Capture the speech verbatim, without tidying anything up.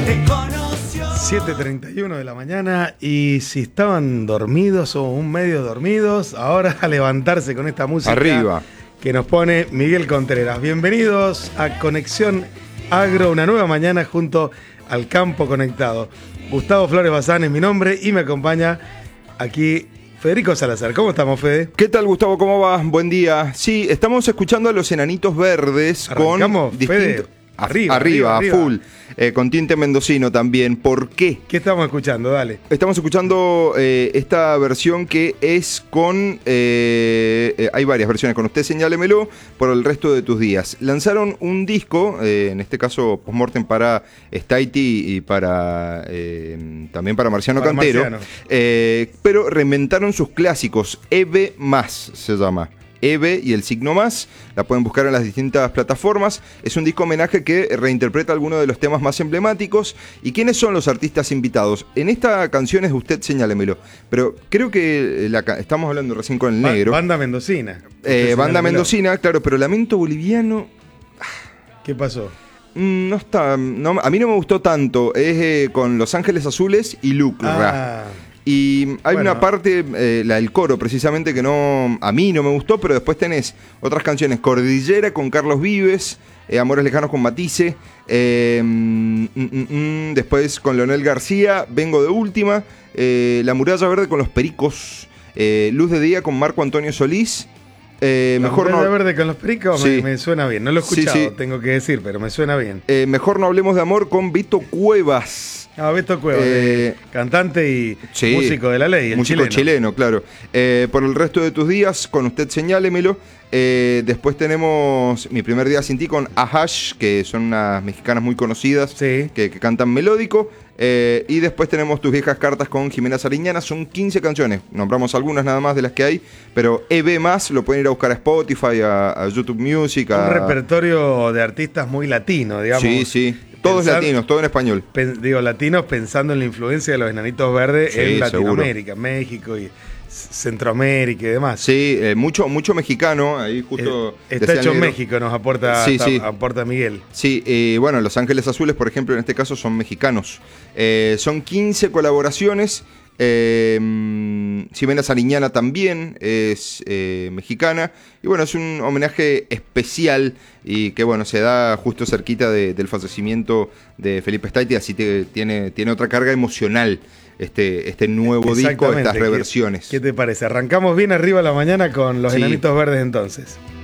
siete treinta y uno de la mañana, y si estaban dormidos o un medio dormidos, ahora a levantarse con esta música arriba que nos pone Miguel Contreras. Bienvenidos a Conexión Agro, una nueva mañana junto al Campo Conectado. Gustavo Flores Bazán es mi nombre y me acompaña aquí Federico Salazar. ¿Cómo estamos, Fede? ¿Qué tal, Gustavo? ¿Cómo va? Buen día. Sí, estamos escuchando a los Enanitos Verdes. Arrancamos, con distintos... Fede. Arriba, arriba, arriba, a full, eh, con tinte mendocino también. ¿Por qué? ¿Qué estamos escuchando? Dale. Estamos escuchando eh, esta versión que es con... Eh, eh, hay varias versiones, con Usted Señálemelo, por el resto de tus días. Lanzaron un disco, eh, en este caso Postmortem para Staiti y para eh, también para Marciano para Cantero, Marciano. Eh, pero reinventaron sus clásicos. Eve Más se llama. Eve y el signo más, la pueden buscar en las distintas plataformas. Es un disco homenaje que reinterpreta algunos de los temas más emblemáticos. ¿Y quiénes son los artistas invitados? En esta canción es Usted Señálemelo, pero creo que la, estamos hablando recién con el Ba- negro. Banda mendocina. Eh, Usted banda Señálemelo. mendocina, claro, pero Lamento Boliviano ¿Qué pasó? mm, no está, no, a mí no me gustó tanto. Es eh, con Los Ángeles Azules y Lucra. Ah, Y hay Bueno. una parte, eh, la del coro precisamente, que no a mí no me gustó, pero después tenés otras canciones. Cordillera con Carlos Vives, eh, Amores Lejanos con Matisse, eh, mm, mm, mm, después con Leonel García, Vengo de Última, eh, La Muralla Verde con Los Pericos, eh, Luz de Día con Marco Antonio Solís. Eh, la mejor, Muralla no, Verde con los pericos Sí. me, me suena bien. No lo he Sí, escuchado, sí. tengo que decir, pero me suena bien. eh, mejor no hablemos de amor con Vito Cuevas. Ah, Beto Cuevas, Eh, de- cantante y Sí, músico de la ley, el músico chileno. chileno, claro. Eh, por el resto de tus días, con Usted Señálemelo. Eh, después tenemos Mi Primer Día Sin Ti con Ahash, que son unas mexicanas muy conocidas, Sí. que, que cantan melódico. Eh, y después tenemos Tus Viejas Cartas con Jimena Sariñana. Son quince canciones, nombramos algunas nada más de las que hay, pero E B más lo pueden ir a buscar a Spotify, a, a YouTube Music. A... Un repertorio de artistas muy latino, digamos. Sí, sí. Todos Pensar- latinos, todo en español. Pen- digo, latinos pensando en la influencia de los Enanitos Verdes Sí, en seguro. Latinoamérica, México y C- Centroamérica y demás. Sí, eh, mucho, mucho mexicano. Ahí justo Eh, está decía hecho en Negro. México, nos aporta, Sí, ta- sí. aporta Miguel. Sí, eh, bueno, Los Ángeles Azules, por ejemplo, en este caso son mexicanos. Eh, son quince colaboraciones. Eh, Ximena Sariñana también es eh, mexicana. Y bueno, es un homenaje especial y que bueno, se da justo cerquita de- del fallecimiento de Felipe Staiti, así que tiene, tiene otra carga emocional este, este nuevo disco, Exactamente. estas ¿Qué- reversiones. ¿Qué te parece? Arrancamos bien arriba a la mañana con los Sí. Enanitos Verdes entonces.